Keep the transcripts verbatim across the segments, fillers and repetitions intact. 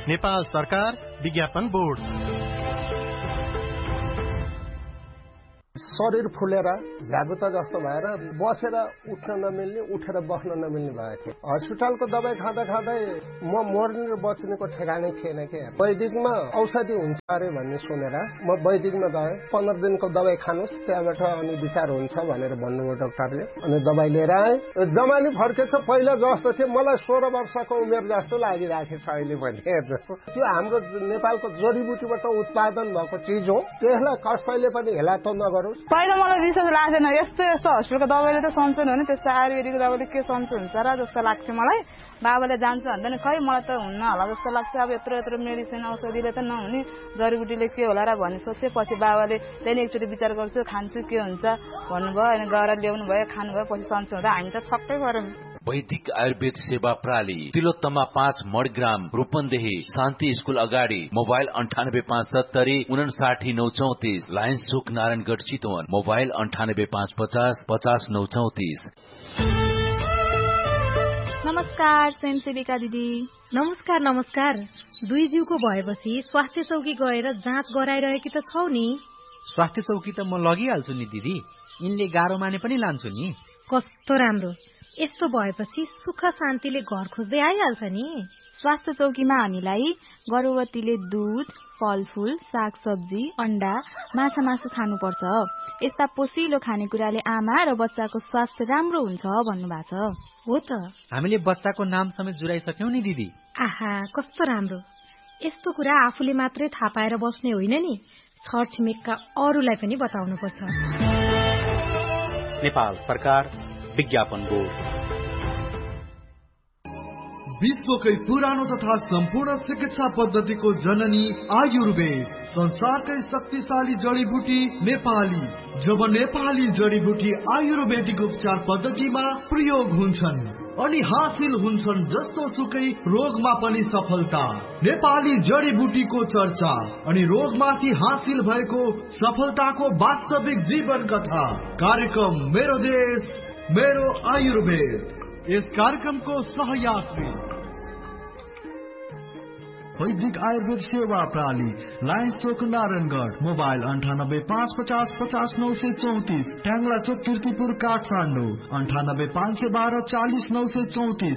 नेपाल सरकार विज्ञापन बोर्ड। शरीर फुलेर भ्यागुता जस्तो भएर बसेर उठ्न नमिल्ने, उठेर बस्न नमिल्ने भएको थियो। हस्पिटलको दबाई खाँदा खाँदै म मर्ने र बच्नेको ठेगानै थिएन के। वैदिकमा औषधि हुन्छ अरे भन्ने सुनेर म वैदिकमा गएँ। पन्ध्र दिनको दबाई खानुहोस्, त्यहाँबाट अनि विचार हुन्छ भनेर भन्नुभयो डाक्टरले। अनि दबाई लिएर आएँ। जमानी फर्केछ, पहिला जस्तो थियो मलाई सोह्र वर्षको उमेर जस्तो लागिराखेछ अहिले पनि। हेर्नुहोस्, त्यो हाम्रो नेपालको जडीबुटीबाट उत्पादन भएको चिज हो, त्यसलाई कसैले पनि हेला त नगरोस्। पहिला मलाई विश्वास लाग्दैन, यस्तो यस्तो हस्पिटलको दबाईले त सन्चो हुने, त्यस्तो आयुर्वेदिक दबाईले के सन्चो हुन्छ र जस्तो लाग्थ्यो मलाई। बाबाले जान्छ भन्दैन, खै मलाई त हुन्न होला जस्तो लाग्छ। अब यत्रो यत्रो मेडिसिन औषधिले त नहुने, जडीबुटीले के होला र भन्ने सोचेपछि बाबाले त्यहाँदेखि एकचोटि विचार गर्छु, खान्छु के हुन्छ भन्नुभयो। अनि गएर ल्याउनु भयो, खानुभयो, पछि सन्चो हुँदा हामी त छक्कै पऱ्यौँ। वैदिक आयुर्वेद सेवा प्रणाली, तिलोत्तमा पाँच मडग्राम, रूपन्देही, शान्ति स्कूल अगाडि। मोबाइल अन्ठानब्बे पाँच सत्तरी उनासाठी नौ चौतिस, लायन्स चोक नारायणगढ चितवन। मोबाइल अन्ठानब्बे पाँच पचास पचास नौ चौतिस। नमस्कार स्वयंसेविका दिदी। नमस्कार नमस्कार। दुई जिउको भएपछि स्वास्थ्य चौकी गएर जाँच गराइरहेकी त छौ नि। स्वास्थ्य चौकी त म लगिहाल्छु नि दिदी, यिनले गाह्रो माने पनि लान्छु नि। कस्तो राम्रो, यस्तो भएपछि सुख शान्तिले घर खोज्दै आइहाल्छ नि। स्वास्थ्य चौकीमा हामीलाई गर्भवतीले दुध, फलफूल, सागसब्जी, अण्डा, माछा मासु खानुपर्छ। यस्ता पोषिलो खानेकुराले आमा र बच्चाको स्वास्थ्य राम्रो हुन्छ भन्नुभएको छ। हो त, हामीले बच्चाको नाम समेत जुराइसक्यौं नि दिदी। आहा, कस्तो राम्रो। यस्तो कुरा आफूले मात्रै थाहा पाएर बस्ने होइन नि, छरछिमेकका अरूलाई पनि बताउनुपर्छ। नेपाल सरकार विज्ञापन बोर्ड। विश्वकै पुरानो तथा सम्पूर्ण चिकित्सा पद्धतिको जननी आयुर्वेद, संसारकै शक्तिशाली जडीबुटी नेपाली। जब नेपाली जडीबुटी आयुर्वेदिक उपचार पद्धतिमा प्रयोग हुन्छन् अनि हासिल हुन्छन् जस्तो सुकै रोगमा पनि सफलता। नेपाली जडीबुटीको चर्चा अनि रोगमाथि हासिल भएको सफलताको वास्तविक जीवन कथा। कार्यक्रम मेरो देश मेरो आयुर्वेद। यस कार्यक्रमको सहयात्री वैदिक आयुर्वेद सेवा प्रणाली, लायन्स चोक नारायणगढ। मोबाइल अन्ठानब्बे पाँच पचास पचास नौ सय चौतिस। ट्याङ्ला चोक किर्तिपुर काठमाडौँ अन्ठानब्बे पाँच सय बाह्र चालिस नौ सय चौतिस।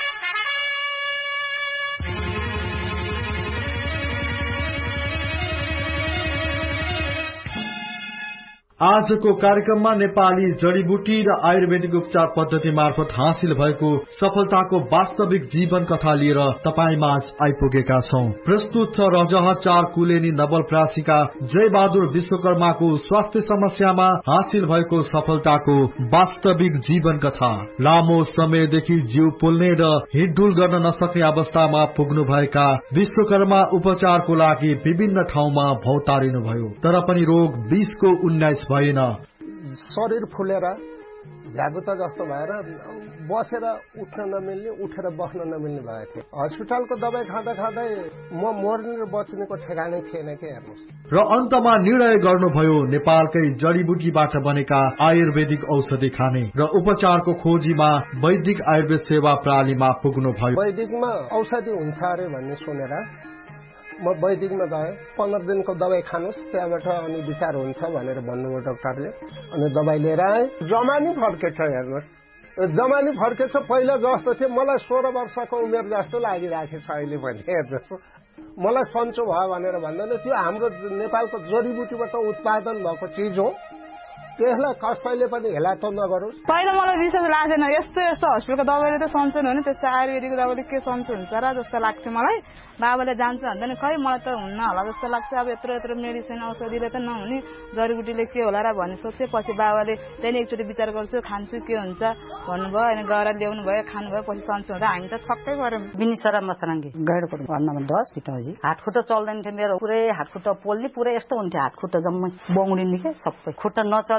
आजको कार्यक्रममा नेपाली जडीबुटी र आयुर्वेदिक उपचार पद्धति मार्फत हासिल भएको सफलताको वास्तविक जीवन कथा लिएर तपाईँ माझ आइपुगेका छौं। प्रस्तुत छ रजह चार कुलेनी नवलप्रासीका जय बहादुर विश्वकर्माको स्वास्थ्य समस्यामा हासिल भएको सफलताको वास्तविक जीवन कथा। लामो समयदेखि जिउ पोल्ने र हिँडडुल गर्न नसक्ने अवस्थामा पुग्नु भएका विश्वकर्मा उपचारको लागि विभिन्न ठाउँमा भौतारिनु भयो, तर पनि रोग बीसको उन्नाइस भएन। शरीर फुलेर भ्यागुता जस्तो भएर बसेर उठ्न नमिल्ने, उठेर बस्न नमिल्ने भएको थियो। हस्पिटलको दबाई खाँदा खाँदै म मर्ने र बच्नेको ठेगानै थिएन के। हेर्नुहोस्, र अन्तमा निर्णय गर्नुभयो नेपालकै जडीबुटीबाट बनेका आयुर्वेदिक औषधि खाने र उपचारको खोजीमा वैदिक आयुर्वेद सेवा प्रणालीमा पुग्नु भयो। वैदिकमा औषधि हुन्छ अरे भन्ने सुनेर म वैदिकमा गएँ। पन्ध्र दिनको दबाई खानुहोस्, त्यहाँबाट अनि विचार हुन्छ भनेर भन्नुभयो डाक्टरले। अनि दबाई लिएर आएँ। जमानी फर्केछ। हेर्नुहोस्, जमानी फर्केछ, पहिला जस्तो थियो मलाई सोह्र वर्षको उमेर जस्तो लागिराखेछ अहिले पनि। हेर्नुहोस्, मलाई सन्चो भयो भनेर भन्दैन, त्यो हाम्रो नेपालको जडीबुटीबाट उत्पादन भएको चिज हो, त्यसलाई कसैले पनि हेला त नगरोस्। पहिला मलाई विश्वास लाग्दैन, यस्तो यस्तो हस्पिटलको दबाईले त सन्चो हुने, त्यस्तो आयुर्वेदिक दबाईले के सन्चो हुन्छ र जस्तो लाग्थ्यो मलाई। बाबाले जान्छ भन्दैन, खै मलाई त हुन्न होला जस्तो लाग्छ। अब यत्रो यत्रो मेडिसिन औषधिले त नहुने, जडीबुटीले के होला र भन्ने सोचेपछि बाबाले त्यहाँदेखि एकचोटि विचार गर्छु, खान्छु के हुन्छ भन्नुभयो। अनि गएर ल्याउनु भयो, खानुभयो, पछि सन्चो हुँदा हामी त छक्कै पऱ्यौँ। बिनिसरा मसराङ्गी गैडको भन्नमा दस पिताजी हात खुट्टा चल्दैन थियो मेरो, पुरै हात खुट्टा पोल्ने, पुरै यस्तो हुन्थ्यो, हात खुट्टा जम्मै बौडिने के सबै, खुट्टा नचल्ने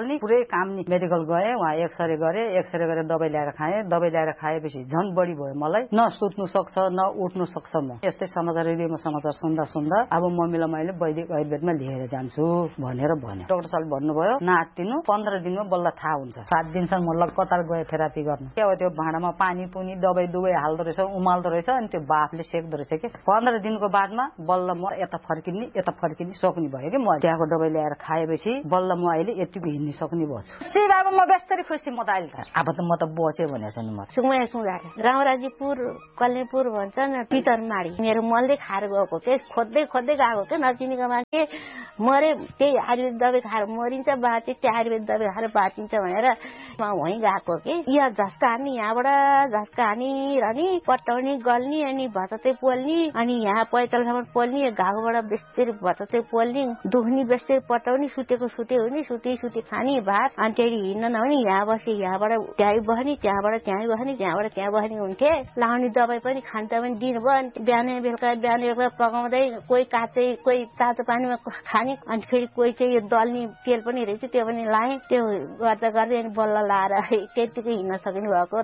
नि पुरै काम नि मेडिकल गए वहाँ एक्सरे गरे एक्सरे गरेर दबाई ल्याएर खाएँ दबाई ल्याएर खाएपछि झन् बढी भयो मलाई न सुत्नु सक्छ न उठ्नु सक्छ म यस्तै समाचार रेडियोमा समाचार सुन्दा सुन्दा अब मम्मीलाई मैले वैदिक आयुर्वेदमा लिएर जान्छु भनेर भन्यो डाक्टर साहबले भन्नुभयो नआत्तिनु पन्ध्र दिनमा बल्ल थाहा हुन्छ सात दिनसम्म म कतार गए थेरापी गर्नु के हो त्यो भाँडामा पानी पुनी दबाई दुबै हाल्दो रहेछ उमाल्दो रहेछ अनि त्यो बाफले सेक्दो रहेछ कि पन्ध्र दिनको बादमा बल्ल म यता फर्किने यता फर्किने सक्ने भयो कि म त्यहाँको दबाई ल्याएर खाएपछि बल्ल म अहिले यतिको हिँड्न सक्ने भएछु सी बाबा म बेस्तरी खुसी म त अहिले त अब त म त बचे भनेको छु नि म सुमया सुगा रामराजीपुर कल्नेपुर भन्छ न पितरमाडी मेरो मनले खाएर गएको के खोज्दै खोज्दै गएको के नचिनेको मान्छे मरे त्यही आयुर्वेद दबाई खाएर मरिन्छ बाँचे त्यो आयुर्वेद दबाई खाएर बाँचिन्छ भनेर म वहीँ गएको कि यहाँ झस्का हान्ने यहाँबाट झस्का हानी रहने पटाउने गल्ने अनि भतते पोल्ने अनि यहाँ पैतालसम्म पोल्ने घाउबाट बेस्तरी भतते पोल्ने दुख्ने बेस्तरी पटाउने सुतेको सुते हुने सुते सुते खाने भात अनि त्यही हिँड्न नहुने यहाँ बसे यहाँबाट त्यहीँ बस्ने त्यहाँबाट त्यहीँ बस्ने त्यहाँबाट त्यहाँ बस्ने हुन्थे लाउने दबाई पनि खान्छ पनि दिनुभयो अनि बिहान बेलुका बिहान बेलुका पकाउँदै कोही काँचै कोही तातो पानीमा खाने अनि फेरि कोही चाहिँ यो दल्ने तेल पनि रहेछ त्यो पनि लाएँ त्यो गर्दा गर्दै अनि बल्ल लाएर त्यतिकै हिँड्न सक्नु भएको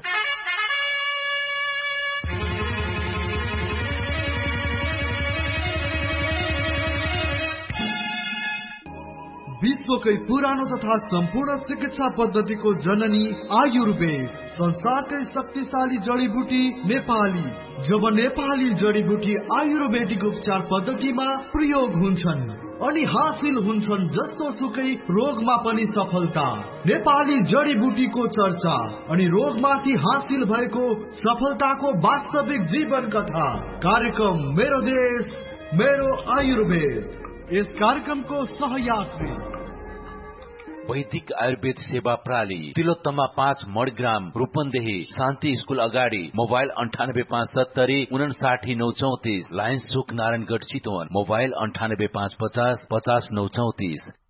विश्वकै पुरानो तथा सम्पूर्ण चिकित्सा पद्धतिको जननी आयुर्वेद संसारकै शक्तिशाली जडीबुटी नेपाली जब नेपाली जडीबुटी आयुर्वेदिक उपचार पद्धतिमा प्रयोग हुन्छन् अनि हासिल हुन्छन् जस्तो सुकै रोगमा पनि सफलता नेपाली जडीबुटीको चर्चा अनि रोगमाथि हासिल भएको सफलताको वास्तविक जीवन कथा कार्यक्रम मेरो देश मेरो आयुर्वेद यस कार्यक्रमको सहयात्री वैदिक आयुर्वेद सेवा प्रणाली तिलोत्तमा पाँच मडग्राम रूपन्देही शान्ति स्कूल अगाडि मोबाइल अन्ठानब्बे पाँच सत्तरी उनासाठी नौ चौतिस लायन्स चोक नारायणगढ चितवन मोबाइल अन्ठानब्बे पाँच पचास पचास नौ चौतिस